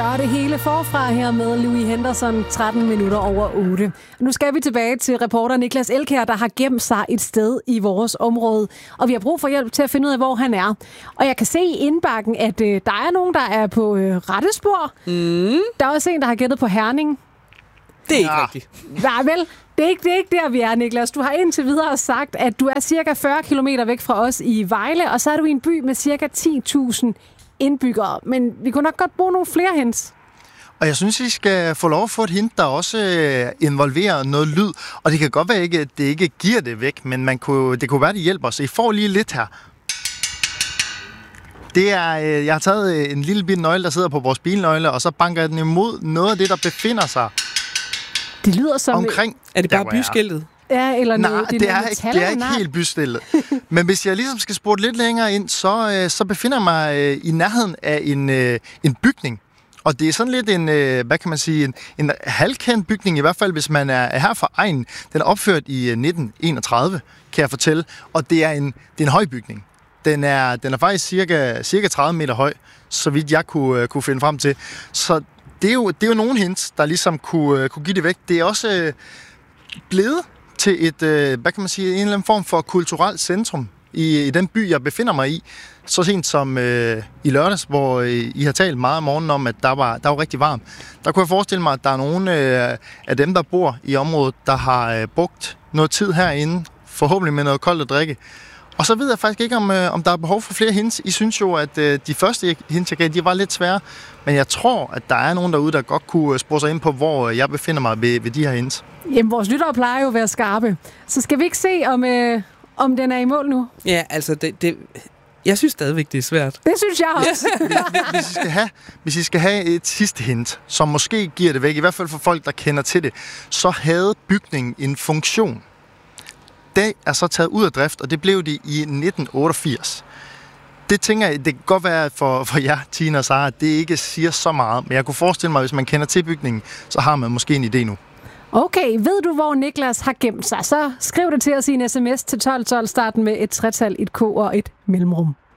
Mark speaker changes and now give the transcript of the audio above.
Speaker 1: Og det hele forfra her med Louis Henderson, 13 minutter over 8. Nu skal vi tilbage til reporter Niklas Elkjær, der har gemt sig et sted i vores område. Og vi har brug for hjælp til at finde ud af, hvor han er. Og jeg kan se i indbakken, at der er nogen, der er på rette spor. Der er også en, der har gættet på Herning.
Speaker 2: Det er ikke rigtigt.
Speaker 1: Nej, vel? Det er ikke der, vi er, Niklas. Du har indtil videre sagt, at du er cirka 40 kilometer væk fra os i Vejle, og så er du i en by med cirka 10.000 indbyggere. Men vi kunne nok godt bruge nogle flere hints.
Speaker 3: Og jeg synes, I skal få lov at få et hint, der også involverer noget lyd. Og det kan godt være, at det ikke giver det væk, men det kunne være, det hjælper os. I får lige lidt her. Det er, jeg har taget en lille bitte nøgle, der sidder på vores bilnøgle, og så banker jeg den imod noget af det, der befinder sig
Speaker 1: det lyder som
Speaker 3: omkring.
Speaker 2: Er det bare byskiltet?
Speaker 1: Ja, eller
Speaker 3: nej,
Speaker 1: noget.
Speaker 3: det er ikke helt bystillet. Men hvis jeg ligesom skal spurte lidt længere ind, så befinder jeg mig i nærheden af en bygning. Og det er sådan lidt en, hvad kan man sige, en halvkendt bygning, i hvert fald hvis man er her fra egnen. Den er opført i 1931, kan jeg fortælle. Og det er en høj bygning. Den er faktisk cirka 30 meter høj, så vidt jeg kunne finde frem til. Så det er jo nogle hints, der ligesom kunne give det væk. Det er også blevet til et, hvad kan man sige, en eller anden form for kulturelt centrum i den by, jeg befinder mig i. Så sent som i lørdags, hvor I har talt meget om morgenen om, at der var rigtig varmt. Der kunne jeg forestille mig, at der er nogle af dem, der bor i området, der har brugt noget tid herinde, forhåbentlig med noget koldt at drikke. Og så ved jeg faktisk ikke, om der er behov for flere hints. I synes jo, at de første hints, jeg gav, de var lidt svære. Men jeg tror, at der er nogen derude, der godt kunne spore sig ind på, hvor jeg befinder mig ved de her hints.
Speaker 1: Jamen, vores lyttere plejer jo at være skarpe. Så skal vi ikke se, om den er i mål nu?
Speaker 2: Ja, altså, jeg synes stadigvæk, det er svært.
Speaker 1: Det synes jeg også.
Speaker 3: Hvis I skal have et sidste hint, som måske giver det væk, i hvert fald for folk, der kender til det, så havde bygningen en funktion. Det er så taget ud af drift, og det blev det i 1988. Det tænker jeg, det kan godt være for jer, Tina og Sara, at det ikke siger så meget, men jeg kunne forestille mig, at hvis man kender til bygningen, så har man måske en idé nu.
Speaker 1: Okay, ved du, hvor Niklas har gemt sig, så skriv det til os i en sms til 1212, starten med et tretal, et K og et mellemrum.